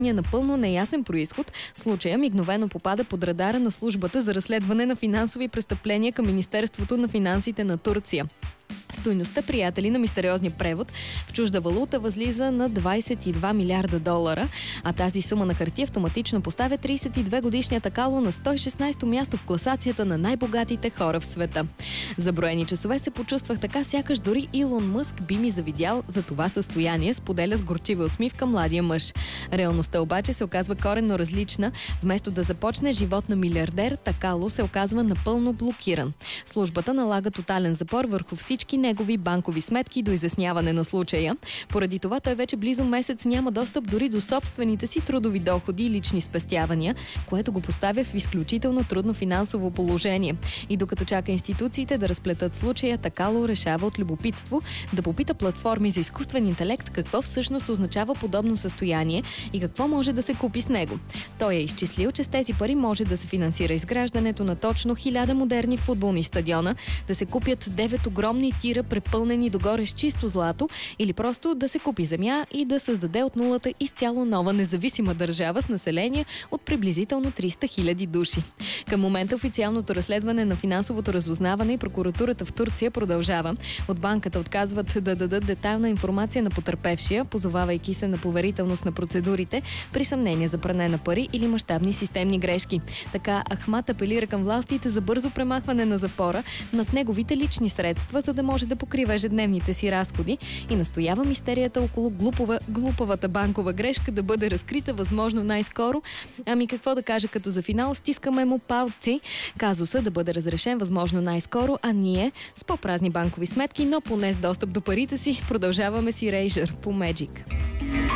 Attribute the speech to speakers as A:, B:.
A: напълно неясен произход, случая мигновено попада под радара на службата за разследване на финансови престъпления към Министерството на финансите на Турция. Стойността, приятели, на мистериозния превод в чужда валута възлиза на 22 милиарда долара, а тази сума на хартия автоматично поставя 32-годишния Такало на 116-то място в класацията на най-богатите хора в света. За броени часове се почувствах така, сякаш дори Илон Мъск би ми завидял за това състояние, споделя с горчива усмивка младия мъж. Реалността обаче се оказва коренно различна. Вместо да започне живот на милиардер, Такало се оказва напълно блокиран. Службата налага тотален запор върху всички негови банкови сметки до изясняване на случая. Поради това той вече близо месец няма достъп дори до собствените си трудови доходи и лични спестявания, което го поставя в изключително трудно финансово положение. И докато чака институциите да разплетат случая, Такало решава от любопитство да попита платформи за изкуствен интелект какво всъщност означава подобно състояние и какво може да се купи с него. Той е изчислил, че с тези пари може да се финансира изграждането на точно 1000 модерни футболни стадиона, да се купят 9 огромни тира, препълнени догоре с чисто злато, или просто да се купи земя и да създаде от нулата изцяло нова независима държава с население от приблизително 300 000 души. Към момента официалното разследване на финансовото разузнаване и прокуратурата в Турция продължава. От банката отказват да дадат детайлна информация на потърпевшия, позовавайки се на поверителност на процедурите при съмнение за пране на пари или мащабни системни грешки. Така Ахмад апелира към властите за бързо премахване на запора над неговите лични средства, за да може да покрива ежедневните си разходи, и настоява мистерията около глупавата банкова грешка да бъде разкрита възможно най-скоро. Ами какво да кажа като за финал? Стискаме му палци казуса да бъде разрешен възможно най-скоро, а ние с по-празни банкови сметки, но поне с достъп до парите си, продължаваме си рейжър по Magic.